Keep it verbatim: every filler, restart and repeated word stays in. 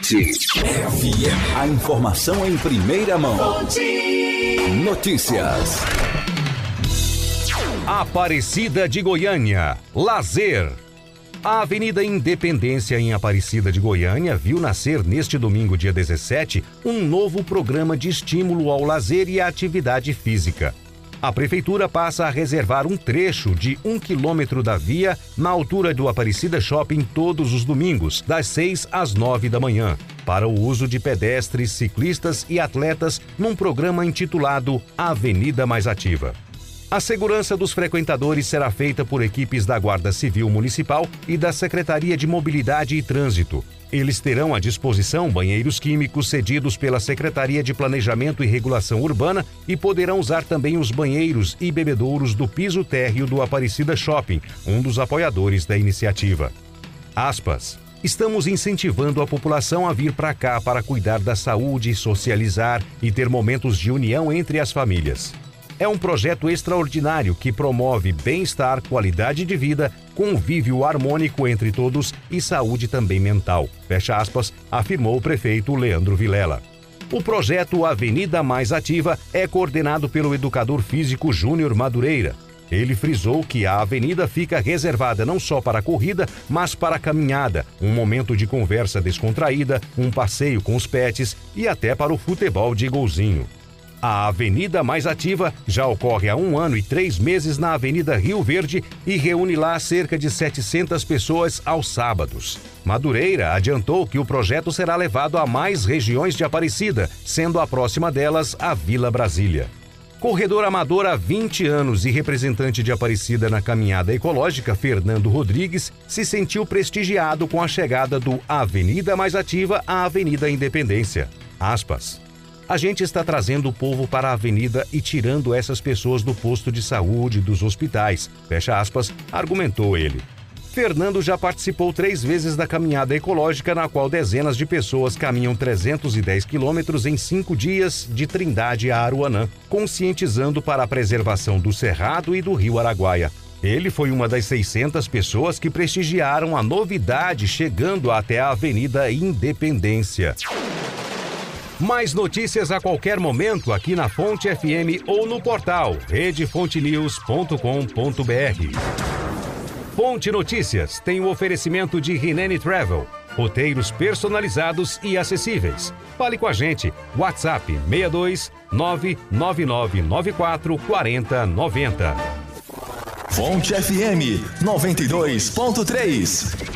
Fonte F M. A informação em primeira mão. Fonte Notícias. Aparecida de Goiânia. Lazer. A Avenida Independência em Aparecida de Goiânia viu nascer neste domingo, dia dezessete, um novo programa de estímulo ao lazer e à atividade física. A Prefeitura passa a reservar um trecho de um quilômetro da via na altura do Aparecida Shopping todos os domingos, das seis às nove da manhã, para o uso de pedestres, ciclistas e atletas num programa intitulado Avenida Mais Ativa. A segurança dos frequentadores será feita por equipes da Guarda Civil Municipal e da Secretaria de Mobilidade e Trânsito. Eles terão à disposição banheiros químicos cedidos pela Secretaria de Planejamento e Regulação Urbana e poderão usar também os banheiros e bebedouros do piso térreo do Aparecida Shopping, um dos apoiadores da iniciativa. Aspas. Estamos incentivando a população a vir para cá para cuidar da saúde, socializar e ter momentos de união entre as famílias. É um projeto extraordinário que promove bem-estar, qualidade de vida, convívio harmônico entre todos e saúde também mental. Fecha aspas, afirmou o prefeito Leandro Vilela. O projeto Avenida Mais Ativa é coordenado pelo educador físico Júnior Madureira. Ele frisou que a avenida fica reservada não só para a corrida, mas para a caminhada, um momento de conversa descontraída, um passeio com os pets e até para o futebol de golzinho. A Avenida Mais Ativa já ocorre há um ano e três meses na Avenida Rio Verde e reúne lá cerca de setecentas pessoas aos sábados. Madureira adiantou que o projeto será levado a mais regiões de Aparecida, sendo a próxima delas a Vila Brasília. Corredor amador há vinte anos e representante de Aparecida na caminhada ecológica, Fernando Rodrigues, se sentiu prestigiado com a chegada do Avenida Mais Ativa à Avenida Independência. Aspas. A gente está trazendo o povo para a avenida e tirando essas pessoas do posto de saúde, dos hospitais, fecha aspas, argumentou ele. Fernando já participou três vezes da caminhada ecológica, na qual dezenas de pessoas caminham trezentos e dez quilômetros em cinco dias de Trindade a Aruanã, conscientizando para a preservação do Cerrado e do Rio Araguaia. Ele foi uma das seiscentas pessoas que prestigiaram a novidade, chegando até a Avenida Independência. Mais notícias a qualquer momento aqui na Fonte F M ou no portal rede fonte news ponto com ponto b r. Fonte Notícias tem o oferecimento de Rinene Travel, roteiros personalizados e acessíveis. Fale com a gente, WhatsApp seis dois nove nove nove nove quatro quatro zero nove zero. Fonte F M noventa e dois ponto três.